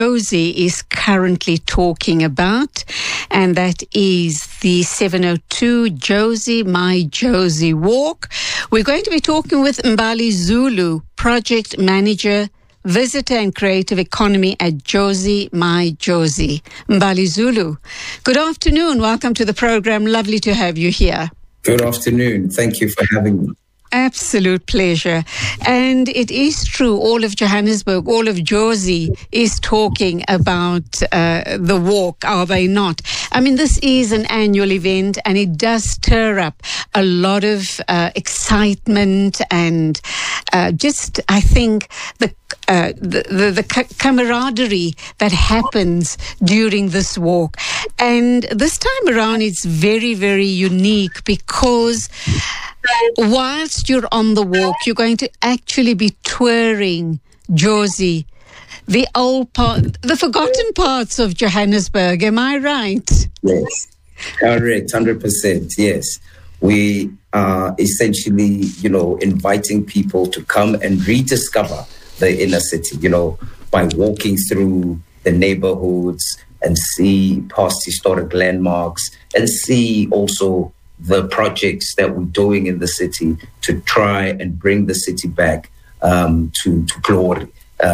Josie is currently talking about, and that is the 702 Josie My Josie Walk. We're going to be talking with Mbali Zulu, Project Manager, Visitor and Creative Economy at Josie My Josie. Mbali Zulu, good afternoon. Welcome to the program. Lovely to have you here. Good afternoon. Thank you for having me. Absolute pleasure. And it is true, all of Johannesburg, all of Josie is talking about the walk, are they not? I mean, this is an annual event and it does stir up a lot of excitement and just, I think, the camaraderie that happens during this walk. And this time around, it's very, very unique because whilst you're on the walk, you're going to actually be touring Josie, the forgotten parts of Johannesburg. Am I right? Yes, correct, 100%. Yes, we are essentially, inviting people to come and rediscover the inner city, by walking through the neighborhoods and see past historic landmarks and see also the projects that we're doing in the city to try and bring the city back to glory,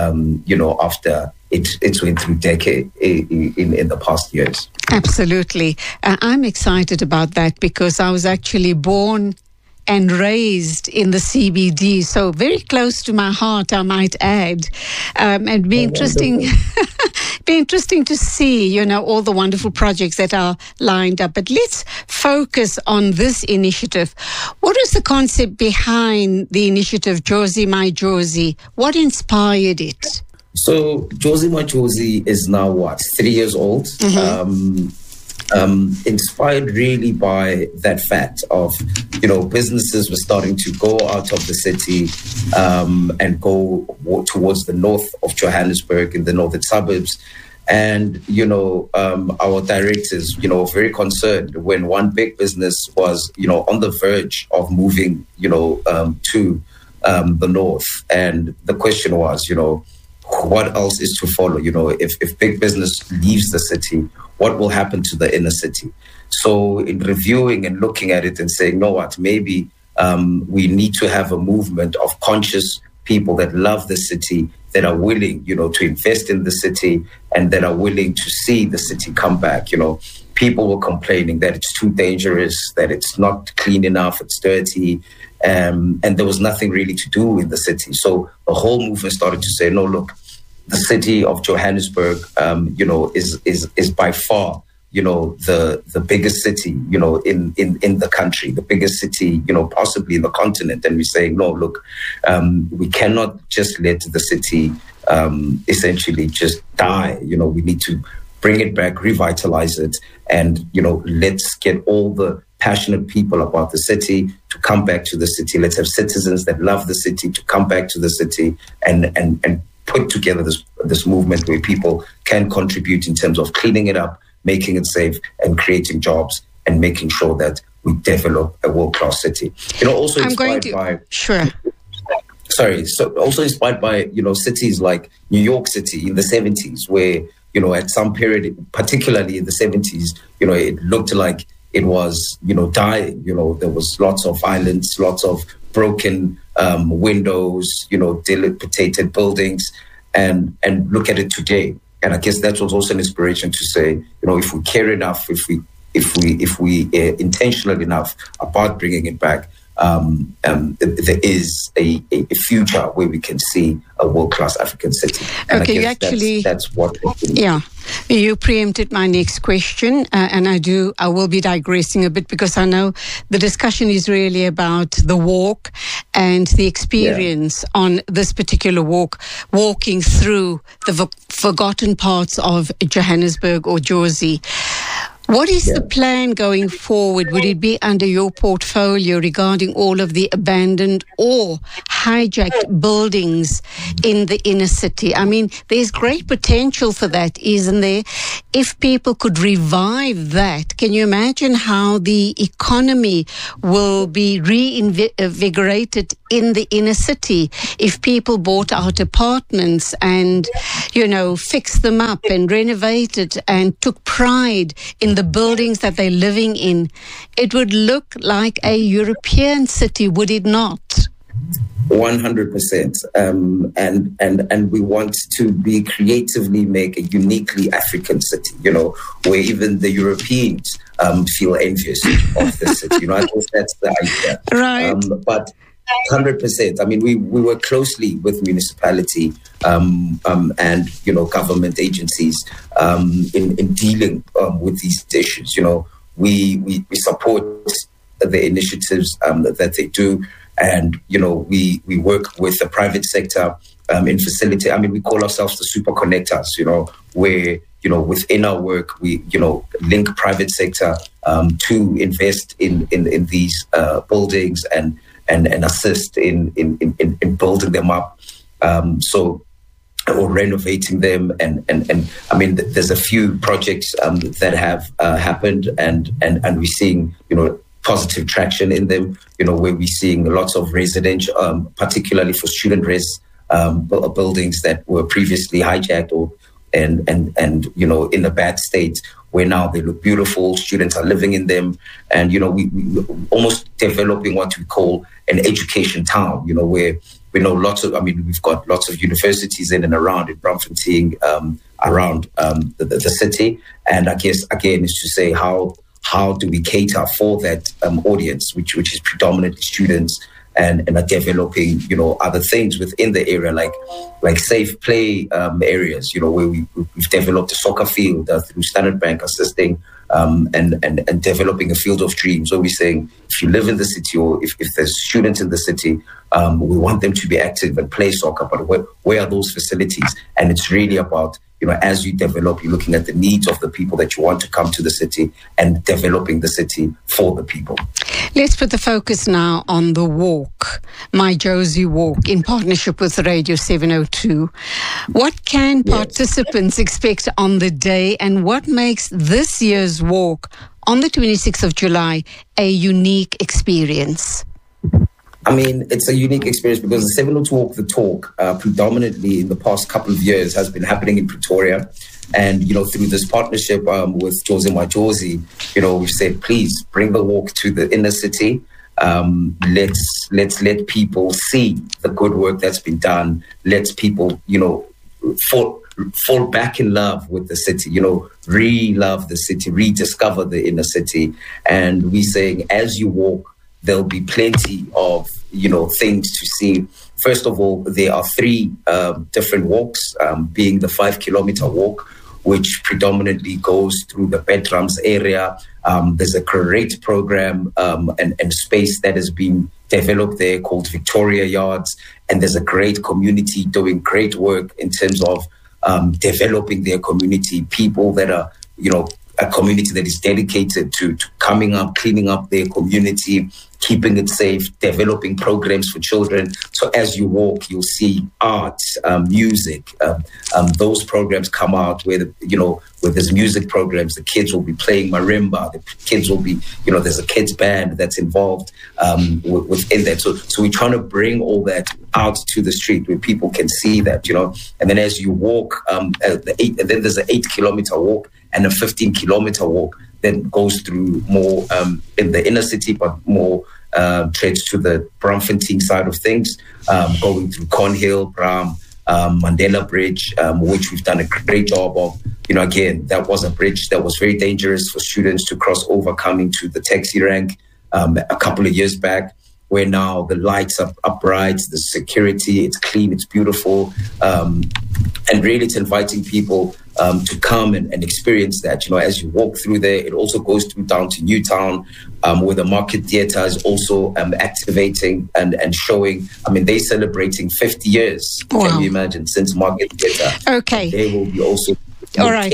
after it's went through decades in the past years. Absolutely. I'm excited about that because I was actually born and raised in the CBD, so very close to my heart, I might add. And be interesting to see, all the wonderful projects that are lined up. But let's focus on this initiative. What is the concept behind the initiative Josie My Josie? What inspired it? So Josie My Josie is now 3 years old. Mm-hmm. Inspired really by that fact of, businesses were starting to go out of the city and go towards the north of Johannesburg in the northern suburbs. And, our directors, very concerned when one big business was, on the verge of moving, to the north. And the question was, what else is to follow? If big business leaves the city, what will happen to the inner city? So in reviewing and looking at it and saying, maybe we need to have a movement of conscious people that love the city, that are willing, to invest in the city and that are willing to see the city come back. People were complaining that it's too dangerous, that it's not clean enough, it's dirty, and there was nothing really to do in the city. So the whole movement started to say, no, look, the city of Johannesburg, is by far, the biggest city, in the country, the biggest city, possibly in the continent. And we're saying, no, look, we cannot just let the city essentially just die. We need to bring it back, revitalize it, and, let's get all the passionate people about the city to come back to the city. Let's have citizens that love the city to come back to the city and put together this movement where people can contribute in terms of cleaning it up, making it safe, and creating jobs, and making sure that we develop a world-class city. Also inspired by... Sure. Sorry. So also inspired by, cities like New York City in the 70s, where, at some period, particularly in the 70s, it looked like it was, dying. There was lots of violence, lots of broken windows, dilapidated buildings, and look at it today. And I guess that was also an inspiration to say, if we care enough, if we intentional enough about bringing it back, there is a future where we can see a world-class African city. And okay, I guess that's what. Yeah, you preempted my next question, and I will be digressing a bit because I know the discussion is really about the walk and the experience on this particular walk, walking through the forgotten parts of Johannesburg or Josie. What is the plan going forward? Would it be under your portfolio regarding all of the abandoned or hijacked buildings in the inner city? I mean, there's great potential for that, isn't there? if people could revive that, can you imagine how the economy will be reinvigorated in the inner city if people bought out apartments and, fixed them up and renovated and took pride in the buildings that they're living in? It would look like a European city, would it not? 100%. And we want to creatively make a uniquely African city, where even the Europeans feel envious of the city. I guess that's the idea. Right. But 100%. I mean, we work closely with municipality and, government agencies in dealing with these issues. We support the initiatives that they do. And, we work with the private sector in facility. I mean, we call ourselves the super connectors, where, within our work, we, link private sector to invest in these buildings and assist in building them up. Or renovating them. And I mean, there's a few projects that have happened and we're seeing, positive traction in them, where we're seeing lots of residential, particularly for student buildings that were previously hijacked or and in a bad state, where now they look beautiful, students are living in them, and we almost developing what we call an education town, where we know we've got lots of universities in and around in Braamfontein, around the city, and I guess again is to say how do we cater for that audience, which is predominantly students, and are developing, other things within the area, like safe play areas, where we've developed a soccer field through Standard Bank assisting and developing a field of dreams. So we're saying, if you live in the city or if there's students in the city, we want them to be active and play soccer, but where are those facilities? And it's really about, as you develop, you're looking at the needs of the people that you want to come to the city and developing the city for the people. Let's put the focus now on the walk, My Josie Walk, in partnership with Radio 702. What can participants expect on the day, and what makes this year's walk on the 26th of July a unique experience? I mean, it's a unique experience because the 702 Walk the Talk, predominantly in the past couple of years, has been happening in Pretoria. And, through this partnership with Josie My Josie, we've said, please bring the walk to the inner city. Let's let people see the good work that's been done. Let people, fall back in love with the city, re-love the city, rediscover the inner city. And we're saying, as you walk, there'll be plenty of, things to see. First of all, there are 3 different walks, being the 5-kilometer walk, which predominantly goes through the Bedrams area. There's a great program and space that has been developed there called Victoria Yards. And there's a great community doing great work in terms of developing their community, people that are, a community that is dedicated to coming up, cleaning up their community, keeping it safe, developing programs for children. So as you walk, you'll see art, music. Those programs come out where, where there's music programs, the kids will be playing marimba, the kids will be, there's a kids band that's involved within that. So we're trying to bring all that out to the street where people can see that, and then as you walk, and then there's an 8-kilometer walk and a 15-kilometer walk that goes through more in the inner city, but more treads to the Braamfontein side of things, going through Cornhill, Mandela Bridge, which we've done a great job of. Again, that was a bridge that was very dangerous for students to cross over coming to the taxi rank a couple of years back, where now the lights are bright, the security, it's clean, it's beautiful. And really it's inviting people to come and experience that. As you walk through there, it also goes through down to Newtown, where the Market Theatre is also activating and showing. I mean, they're celebrating 50 years, wow. Can you imagine, since Market Theatre. Okay. They will be also... All right.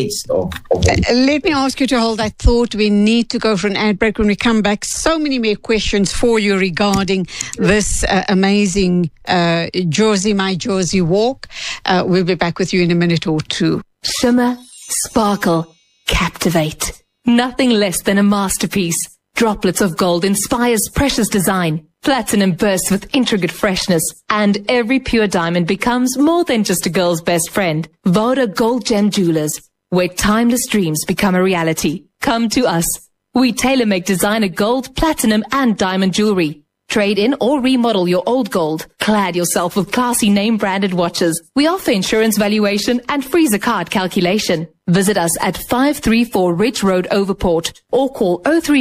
Let me ask you to hold that thought. We need to go for an ad break. When we come back, so many more questions for you regarding this amazing Josie My Josie Walk. We'll be back with you in a minute or two. Shimmer, sparkle, captivate. Nothing less than a masterpiece. Droplets of gold inspires precious design. Platinum bursts with intricate freshness, and every pure diamond becomes more than just a girl's best friend. Voda Gold Gem Jewelers, where timeless dreams become a reality. Come to us. We tailor-make designer gold, platinum, and diamond jewelry. Trade in or remodel your old gold. Clad yourself with classy name-branded watches. We offer insurance valuation and freezer card calculation. Visit us at 534 Ridge Road, Overport, or call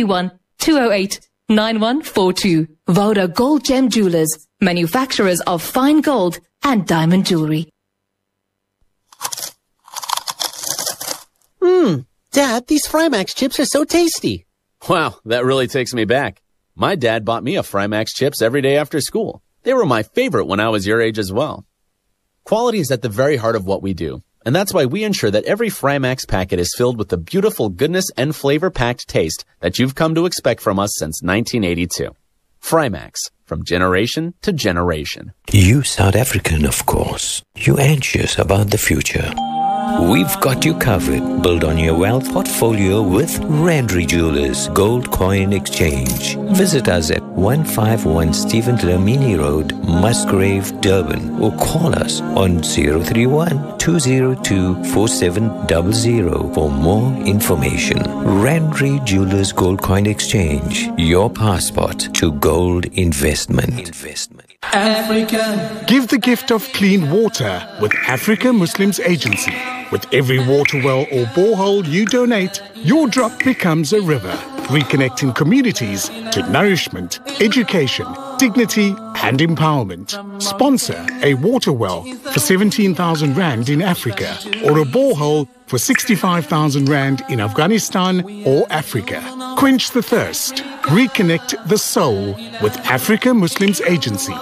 031-208-9142. Voda Gold Gem Jewelers, manufacturers of fine gold and diamond jewelry. Dad, these Frymax chips are so tasty. Wow, that really takes me back. My dad bought me a Frymax chips every day after school. They were my favorite when I was your age as well. Quality is at the very heart of what we do, and that's why we ensure that every Frymax packet is filled with the beautiful goodness and flavor-packed taste that you've come to expect from us since 1982. Frymax, from generation to generation. You South African, of course. You anxious about the future. We've got you covered. Build on your wealth portfolio with Randry Jewelers Gold Coin Exchange. Visit us at 151 Stephen Dlamini Road, Musgrave, Durban, or call us on 031-202-4700 for more information. Randry Jewelers Gold Coin Exchange, your passport to gold investment. Africa. Give the gift of clean water with Africa Muslims Agency. With every water well or borehole you donate, your drop becomes a river, reconnecting communities to nourishment, education, dignity and empowerment. Sponsor a water well for 17,000 Rand in Africa or a borehole for 65,000 Rand in Afghanistan or Africa. Quench the thirst. Reconnect the soul with Africa Muslims Agency.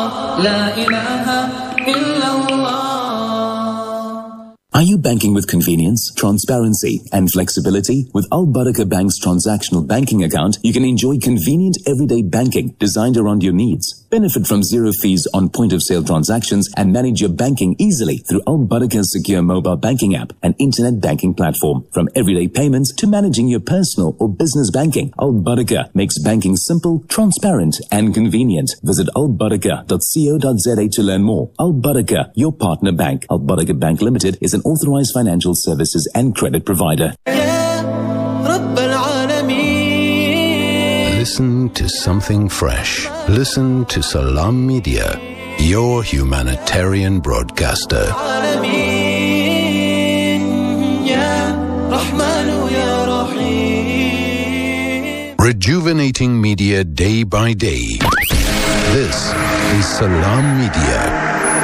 Are you banking with convenience, transparency, and flexibility? With Al Baraka Bank's transactional banking account, you can enjoy convenient everyday banking designed around your needs. Benefit from zero fees on point-of-sale transactions and manage your banking easily through Al Baraka's secure mobile banking app and internet banking platform. From everyday payments to managing your personal or business banking, Al Baraka makes banking simple, transparent, and convenient. Visit albaraka.co.za to learn more. Al Baraka, your partner bank. Al Baraka Bank Limited is an authorized financial services and credit provider. Listen to something fresh. Listen to Salam Media, your humanitarian broadcaster. Rejuvenating media day by day. This is Salam Media.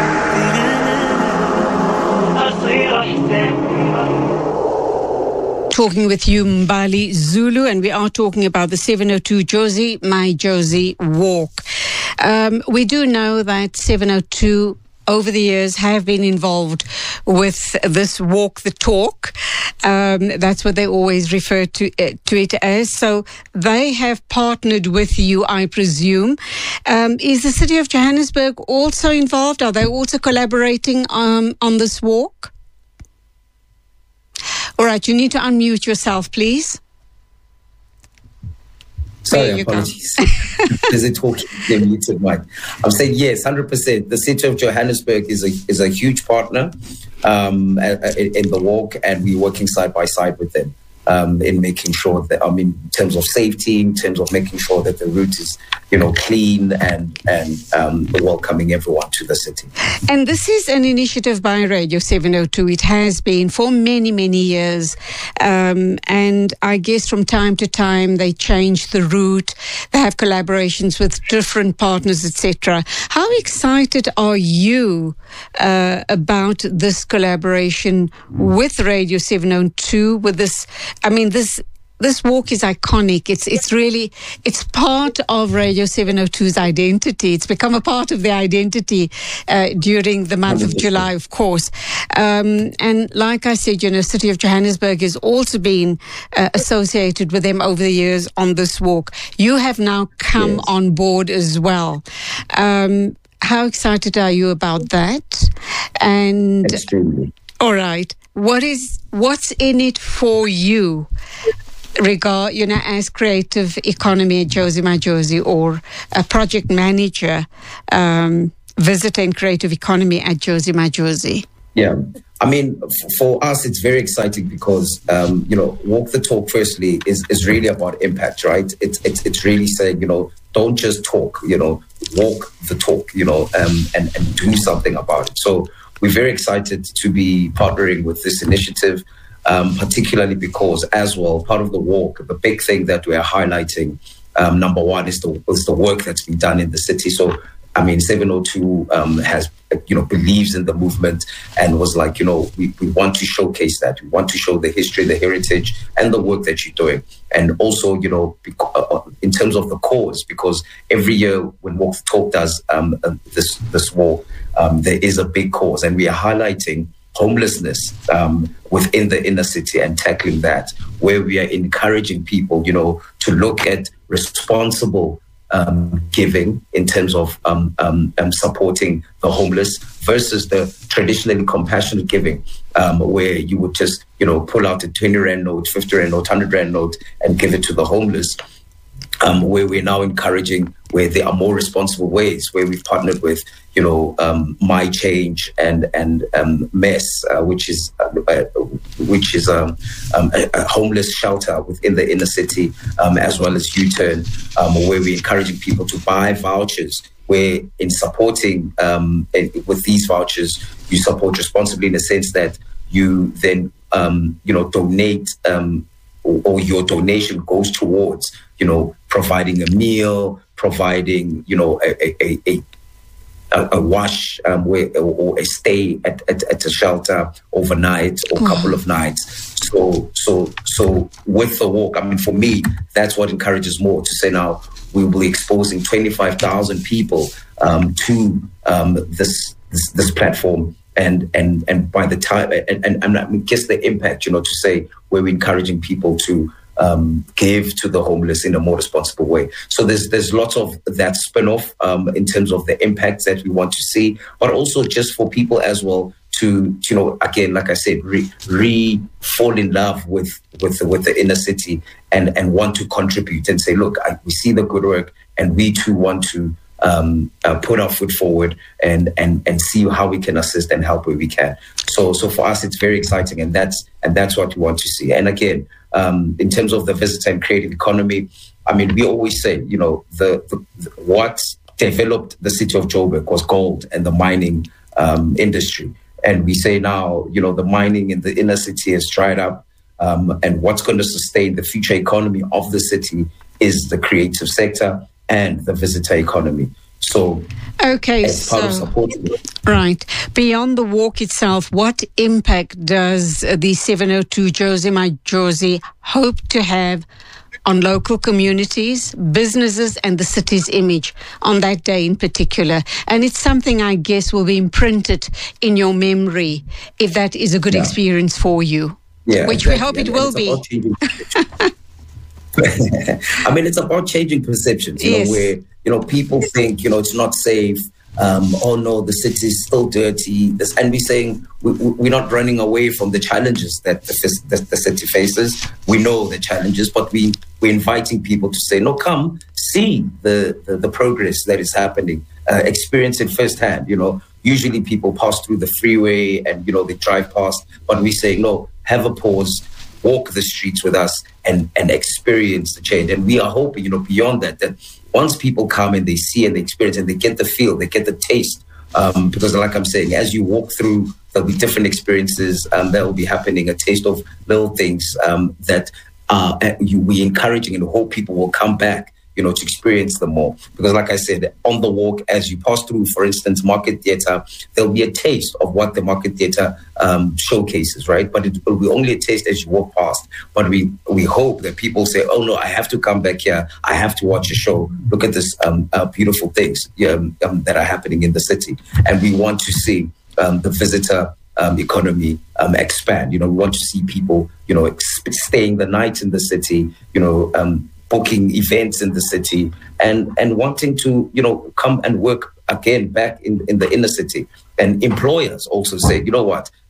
Talking with you, Mbali Zulu, and we are talking about the 702 Jozi, My Jozi walk. We do know that 702 over the years have been involved with this walk the talk. That's what they always refer to it as. So they have partnered with you, I presume. Is the City of Johannesburg also involved? Are they also collaborating on this walk? All right, you need to unmute yourself, please. Sorry, apologies. Is it talking? Muted mic. I'm saying yes, 100%. The City of Johannesburg is a huge partner in the walk, and we're working side by side with them in making sure that, in terms of safety, in terms of making sure that the route is, clean and welcoming everyone to the city. And this is an initiative by Radio 702. It has been for many, many years. And I guess from time to time they change the route. They have collaborations with different partners, etc. How excited are you about this collaboration with Radio 702, with this? This walk is iconic. It's part of Radio 702's identity. It's become a part of the identity during the month of July, of course. And like I said, City of Johannesburg has also been associated with them over the years on this walk. You have now come on board as well. How excited are you about that? And extremely. All right. what's in it for you? As creative economy at Josie My Josie, or a project manager, visitor in creative economy at Josie My Josie? Yeah, I mean, for us, it's very exciting because, Walk the Talk, firstly, is really about impact, right? It's really saying, don't just talk, walk the talk, and do something about it. So we're very excited to be partnering with this initiative, particularly because, as well, part of the walk, the big thing that we are highlighting, number one, is the work that's been done in the city. So, 702 has, believes in the movement and was like, we want to showcase that. We want to show the history, the heritage, and the work that you're doing. And also, in terms of the cause, because every year when Walk the Talk does this walk, there is a big cause, and we are highlighting homelessness within the inner city and tackling that, where we are encouraging people, to look at responsible giving in terms of supporting the homeless versus the traditionally compassionate giving, where you would just, pull out a 20 Rand note, 50 Rand note, 100 Rand note and give it to the homeless. Where we're now encouraging, where there are more responsible ways, where we've partnered with, My Change and MESS, which is a homeless shelter within the inner city, as well as U-Turn, where we're encouraging people to buy vouchers, where in supporting with these vouchers, you support responsibly in the sense that you then, donate, or your donation goes towards, providing a meal, providing, a wash, or a stay at a shelter overnight or a couple of nights. So with the walk, for me, that's what encourages more to say now we will be exposing 25,000 people to this platform. And by the time, and I guess the impact, to say where we're encouraging people to give to the homeless in a more responsible way. So there's lots of that spin-off in terms of the impacts that we want to see, but also just for people as well to again, like I said, fall in love with the inner city and want to contribute and say, look, we see the good work and we too want to put our foot forward and see how we can assist and help where we can. So for us, it's very exciting, and that's what we want to see. And again, in terms of the visitor and creative economy, we always say, what developed the city of Joburg was gold and the mining industry. And we say now, the mining in the inner city has dried up, and what's going to sustain the future economy of the city is the creative sector and the visitor economy. So, okay, as part of supporting it. Right. Beyond the walk itself, what impact does the 702 Josie My Josie hope to have on local communities, businesses, and the city's image on that day in particular? And it's something I guess will be imprinted in your memory if that is a good experience for you, which we hope it will be. It's about changing perceptions, where, people think, it's not safe. Oh no, the city is still dirty. And we're saying we're not running away from the challenges that the city faces. We know the challenges, but we're inviting people to say, no, come see the progress that is happening, experience it firsthand. Usually people pass through the freeway and, they drive past, but we say, no, have a pause, walk the streets with us and experience the change. And we are hoping, beyond that once people come and they see and they experience and they get the feel, they get the taste, because like I'm saying, as you walk through, there'll be different experiences that will be happening, a taste of little things that we're encouraging and hope people will come back, to experience them more. Because like I said, on the walk, as you pass through, for instance, Market Theatre, there'll be a taste of what the Market Theatre showcases, right? But it will be only a taste as you walk past. But we hope that people say, oh no, I have to come back here. I have to watch a show. Look at this beautiful things that are happening in the city. And we want to see the visitor economy expand. We want to see people, staying the night in the city, booking events in the city and wanting to, come and work again back in the inner city. And employers also say, you know what,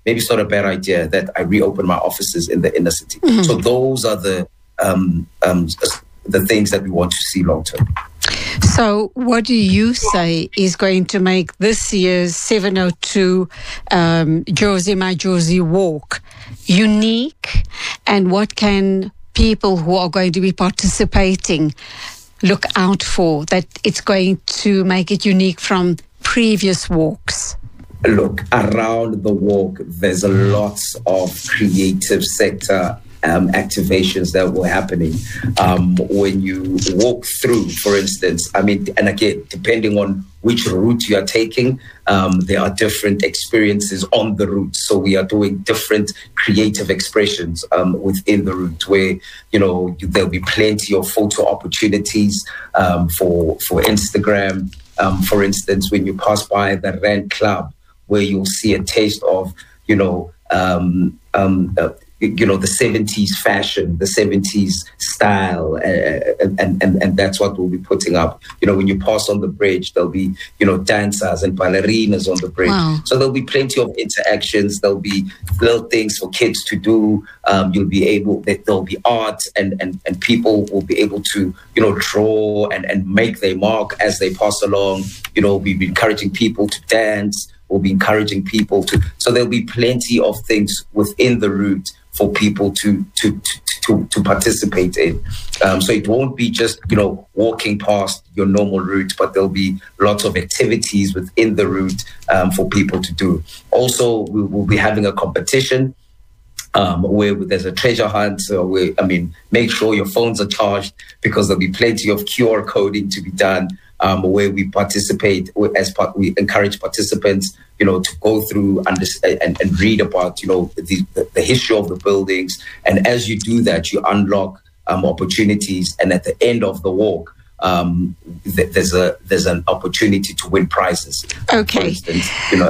maybe it's not a bad idea that I reopen my offices in the inner city. So those are the things that we want to see long term. So what do you say is going to make this year's 702 Jozi My Jozi walk unique, and what can people who are going to be participating look out for that it's going to make it unique from previous walks? Look, around the walk, there's a lot of creative sector activations that were happening. When you walk through, for instance, I mean, and again, depending on which route you are taking, there are different experiences on the route. So we are doing different creative expressions within the route where, there'll be plenty of photo opportunities for Instagram. For instance, when you pass by the Rand Club, where you'll see a taste of, the 70s fashion, the 70s style, and that's what we'll be putting up. When you pass on the bridge, there'll be, dancers and ballerinas on the bridge. Wow. So there'll be plenty of interactions. There'll be little things for kids to do. There'll be art and people will be able to, draw and make their mark as they pass along. We'll be encouraging people to dance. We'll be encouraging people to, so there'll be plenty of things within the route for people to participate in. So it won't be just, walking past your normal route, but there'll be lots of activities within the route for people to do. Also, we'll be having a competition where there's a treasure hunt. So make sure your phones are charged, because there'll be plenty of QR coding to be done. Where we participate, we encourage participants, to go through and read about, the history of the buildings. And as you do that, you unlock opportunities. And at the end of the walk, there's an opportunity to win prizes. Okay. For instance,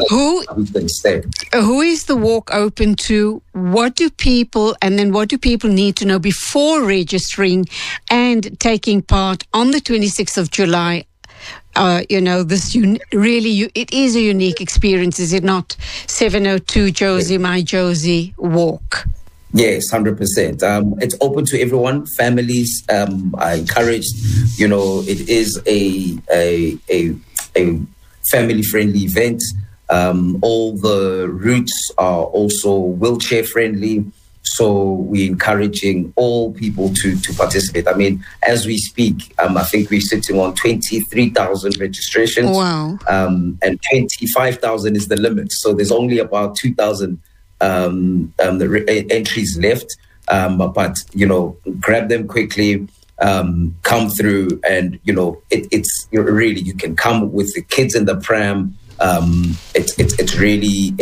who is the walk open to? What do people need to know before registering and taking part on the 26th of July? It is a unique experience, is it not? 702 Jozi My Jozi walk. Yes, 100%. It's open to everyone, families. I encourage, it is a family-friendly event. All the routes are also wheelchair-friendly. So we're encouraging all people to participate. I mean, as we speak, I think we're sitting on 23,000 registrations. Wow. And 25,000 is the limit. So there's only about 2,000 entries left. But, grab them quickly, come through, and, it's really, you can come with the kids in the pram. It's really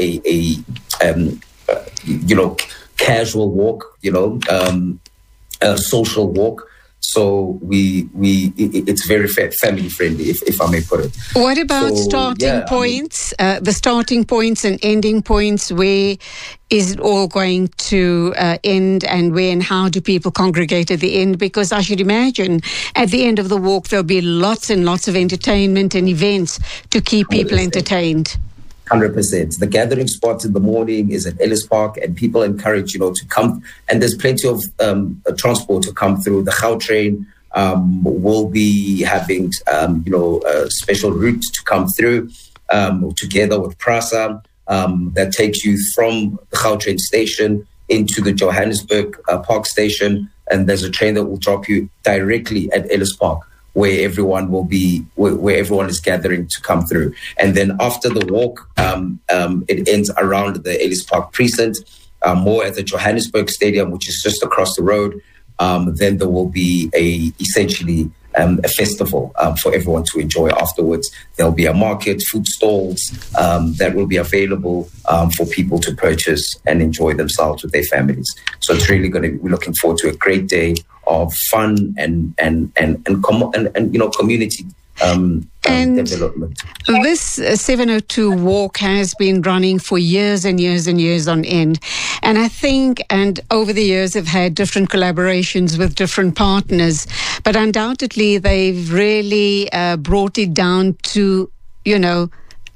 casual walk, a social walk. So it's very family friendly, if I may put it. What about starting points? The starting points and ending points. Where is it all going to end, and where and how do people congregate at the end? Because I should imagine at the end of the walk there'll be lots and lots of entertainment and events to keep people entertained. 100%. The gathering spot in the morning is at Ellis Park, and people encourage, to come. And there's plenty of transport to come through. The Gautrain will be having, a special route to come through together with PRASA that takes you from the Gautrain station into the Johannesburg Park station. And there's a train that will drop you directly at Ellis Park, where everyone will be, where everyone is gathering to come through. And then after the walk, it ends around the Ellis Park precinct, more at the Johannesburg Stadium, which is just across the road. Then there will be essentially a festival for everyone to enjoy afterwards. There'll be a market, food stalls that will be available for people to purchase and enjoy themselves with their families. So it's really going to be, we're looking forward to a great day of fun and community development. This 702 walk has been running for years and years and years on end. And I think, and over the years, have had different collaborations with different partners. But undoubtedly, they've really brought it down to,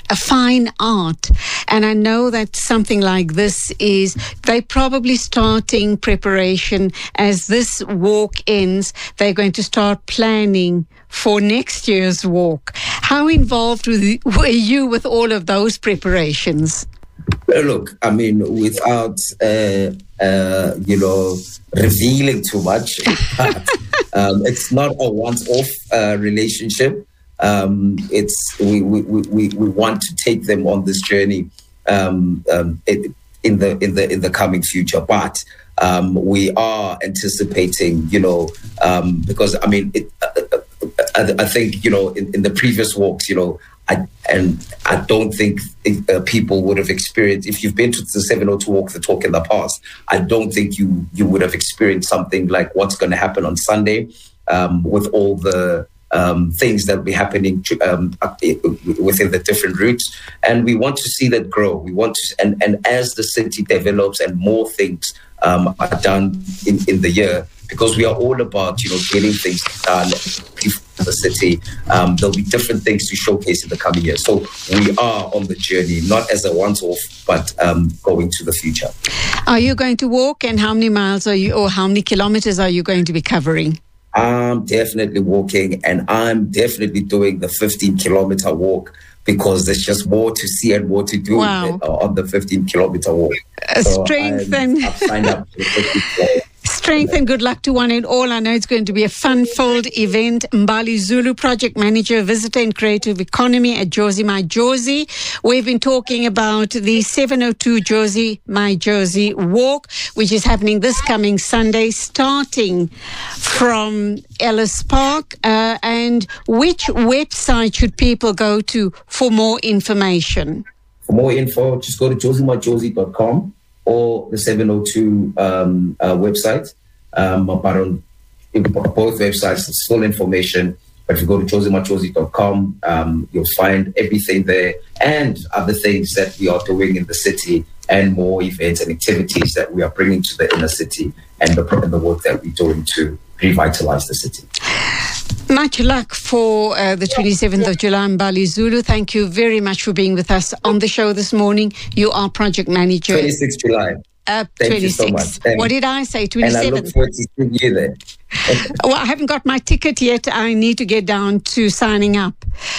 a fine art. And I know that something like this they're probably starting preparation as this walk ends. They're going to start planning for next year's walk. How involved were you with all of those preparations? Look, I mean, without, revealing too much, it's not a once-off relationship. We want to take them on this journey in the coming future, but we are anticipating, because I mean, I think in the previous walks, I don't think people would have experienced, if you've been to the 702 Walk the Talk in the past, I don't think you would have experienced something like what's going to happen on Sunday, with all the things that will be happening within the different routes. And we want to see that grow. We want to, and as the city develops and more things are done in the year, because we are all about, getting things done in the city. There'll be different things to showcase in the coming year. So we are on the journey, not as a once-off, but going to the future. Are you going to walk, and how many miles or how many kilometers are you going to be covering? I'm definitely walking, and I'm definitely doing the 15-kilometer walk, because there's just more to see and more to do on the 15-kilometer walk. Strength and I've signed up for the 15-kilometer. Strength and good luck to one and all. I know it's going to be a fun-filled event. Mbali Zulu, Project Manager, Visitor and Creative Economy at Jozi My Jozi. We've been talking about the 702 Jozi My Jozi Walk, which is happening this coming Sunday, starting from Ellis Park. And which website should people go to for more information? For more info, just go to jozimyjozi.com. or the 702 website. But on both websites, it's full information. But if you go to jozimyjozi.com, you'll find everything there and other things that we are doing in the city, and more events and activities that we are bringing to the inner city, and the work that we're doing to revitalize the city. Much luck for the 27th of July, Mbali Zulu. Thank you very much for being with us on the show this morning. You are Project Manager. 26th July. Thank 26. You so much. What did I say? 27th? And I look forward to seeing you there. Well, I haven't got my ticket yet. I need to get down to signing up.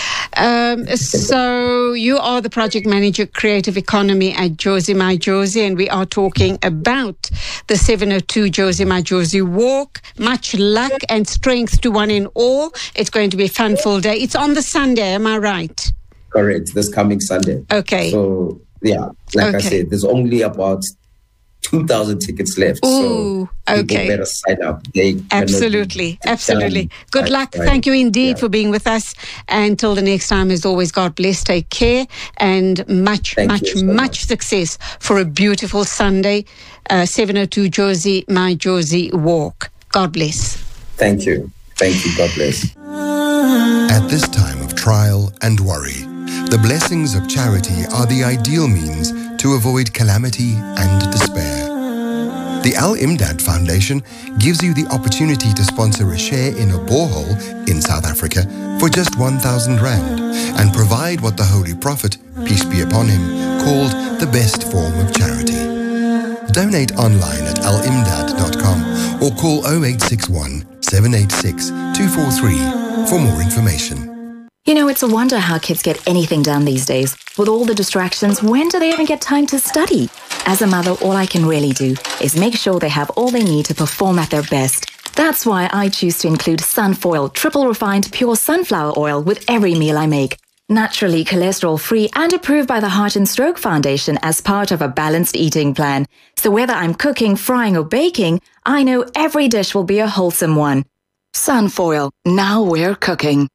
So you are the Project Manager, Creative Economy at Jozi My Jozi, and we are talking about the 702 Jozi My Jozi Walk. Much luck and strength to one and all. It's going to be a fun full day. It's on the Sunday, am I right? Correct, this coming Sunday. Okay. So, yeah, I said, there's only about 2,000 tickets left. Ooh, so people better sign up. Absolutely. Good luck. Thank you indeed for being with us. Until the next time, as always, God bless. Take care, and much success for a beautiful Sunday. 702 Jozi My Jozi Walk. God bless. Thank you. God bless. At this time of trial and worry, the blessings of charity are the ideal means to avoid calamity and despair. The Al-Imdad Foundation gives you the opportunity to sponsor a share in a borehole in South Africa for just 1,000 rand and provide what the Holy Prophet, peace be upon him, called the best form of charity. Donate online at alimdad.com or call 0861 786 243 for more information. You know, it's a wonder how kids get anything done these days. With all the distractions, when do they even get time to study? As a mother, all I can really do is make sure they have all they need to perform at their best. That's why I choose to include Sunfoil triple refined pure sunflower oil with every meal I make. Naturally cholesterol-free and approved by the Heart and Stroke Foundation as part of a balanced eating plan. So whether I'm cooking, frying or baking, I know every dish will be a wholesome one. Sunfoil, now we're cooking.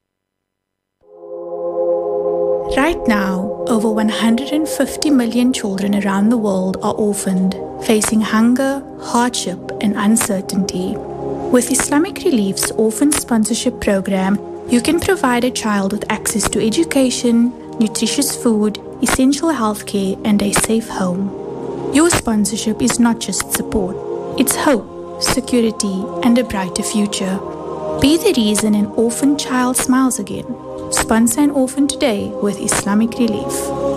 Right now, over 150 million children around the world are orphaned, facing hunger, hardship, and uncertainty. With Islamic Relief's Orphan Sponsorship Program, you can provide a child with access to education, nutritious food, essential healthcare, and a safe home. Your sponsorship is not just support, it's hope, security, and a brighter future. Be the reason an orphan child smiles again. Sponsor an orphan today with Islamic Relief.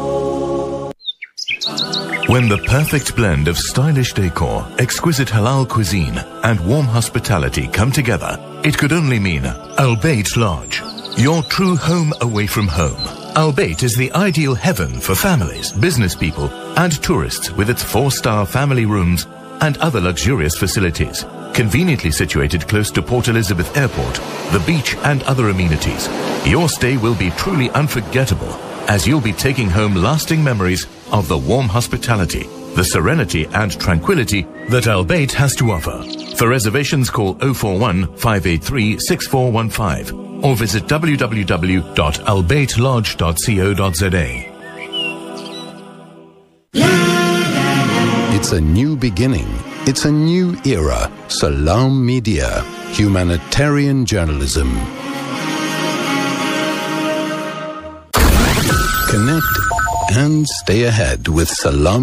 When the perfect blend of stylish decor, exquisite halal cuisine, and warm hospitality come together, it could only mean Al Bayt Lodge, your true home away from home. Al Bayt is the ideal heaven for families, business people, and tourists with its 4-star family rooms and other luxurious facilities. Conveniently situated close to Port Elizabeth Airport, the beach, and other amenities, your stay will be truly unforgettable, as you'll be taking home lasting memories of the warm hospitality, the serenity and tranquility that Al Bayt has to offer. For reservations, call 041 583 6415 or visit www.albaytlodge.co.za. It's a new beginning. It's a new era. Salam Media. Humanitarian journalism. Connect and stay ahead with Salam